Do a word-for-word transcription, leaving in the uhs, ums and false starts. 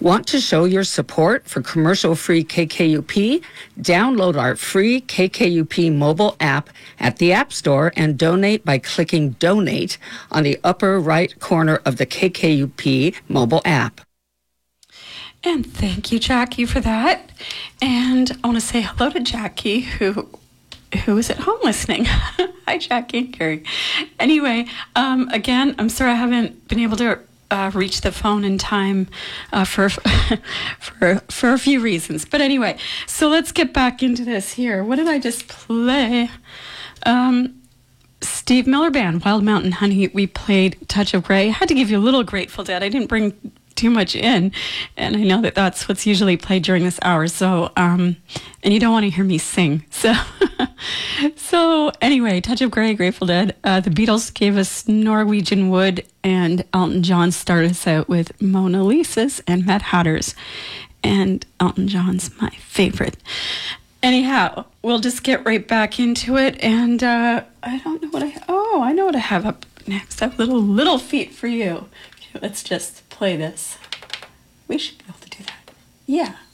Want to show your support for commercial-free K K U P? Download our free K K U P mobile app at the App Store and donate by clicking Donate on the upper right corner of the K K U P mobile app. And thank you, Jackie, for that. And I want to say hello to Jackie, who who is at home listening. Hi, Jackie and Carrie. Anyway, um, again, I'm sorry I haven't been able to uh, reach the phone in time uh, for for for a few reasons. But anyway, so let's get back into this here. What did I just play? Um, Steve Miller Band, Wild Mountain Honey. We played Touch of Grey. I had to give you a little Grateful Dead. I didn't bring too much in, and I know that that's what's usually played during this hour, so um and you don't want to hear me sing, so so anyway, Touch of Grey, Grateful Dead. uh, the Beatles gave us Norwegian Wood, and Elton John started us out with Mona Lisa's and Mad Hatter's, and Elton John's my favorite. Anyhow, we'll just get right back into it, and uh I don't know what I oh I know what I have up next. I have little little feet for you. Okay, let's just play this. We should be able to do that. Yeah.